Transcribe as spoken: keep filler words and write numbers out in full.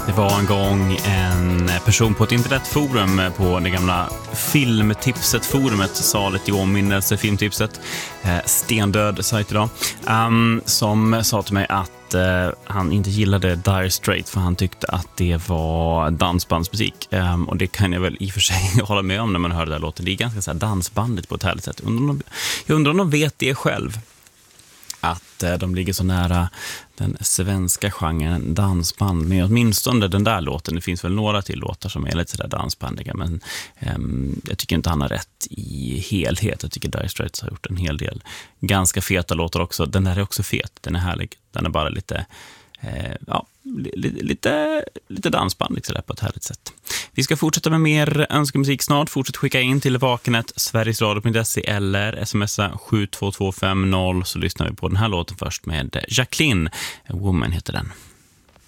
Det var en gång en person på ett internetforum på det gamla filmtipset-forumet, saligt i åminnelse, filmtipset, stendöd sajt idag, um, som sa till mig att uh, han inte gillade Dire Straits för han tyckte att det var dansbandsmusik. Um, och det kan jag väl i och för sig hålla med om när man hör det där låten. Det är ganska så här dansbandigt på ett härligt sätt. Jag undrar om de, jag undrar om de vet det själv. Att eh, de ligger så nära den svenska genren dansband. Men åtminstone den där låten. Det finns väl några till låtar som är lite sådär dansbandiga. Men eh, jag tycker inte han har rätt i helhet. Jag tycker Dire Straits har gjort en hel del ganska feta låtar också. Den där är också fet. Den är härlig. Den är bara lite... Eh, ja, lite, lite, lite dansband sådär på ett härligt sätt. Vi ska fortsätta med mer önskemusik snart. Fortsätt skicka in till vakenet sverigesradio punkt se eller smsa sju två två fem noll så lyssnar vi på den här låten först med Jacqueline. A Woman heter den.